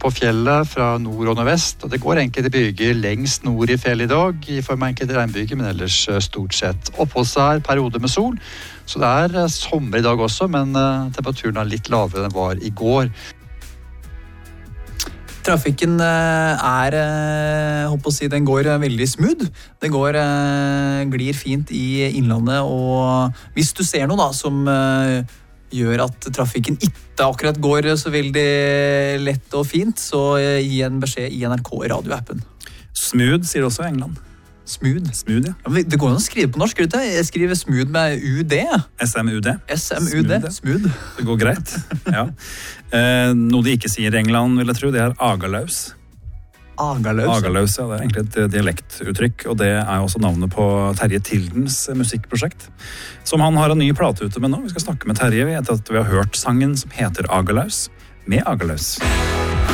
på fjellet fra nord og nordvest, og det går enkelte byger lengst nord i fjellet i dag, i form av enkelte regnbyger, men ellers stort sett oppholdsvær, perioder med sol. Så det sommer i dag også, men temperaturen litt lavere enn var i går. Trafikken den går veldig smooth. Det glir fint i innlandet, og hvis du ser noe da, som gjør at trafikken ikke akkurat går så veldig lett og fint, så gi en beskjed i NRK radioappen. Smooth sier det også i England. Smooth, ja. Det går an å skrive på norsk, ikke? Jeg skriver smooth med UD. SMUD. Smooth. Det går greit, ja. Noe de ikke sier i England, vil jeg tro, det agalaus. Agalaus, ja, det egentlig et dialektuttrykk, og det også navnet på Terje Tildens musikkprosjekt, som han har en ny plate ute med nå. Vi skal snakke med Terje, vi har hørt sangen som heter Agalaus, med Agalaus.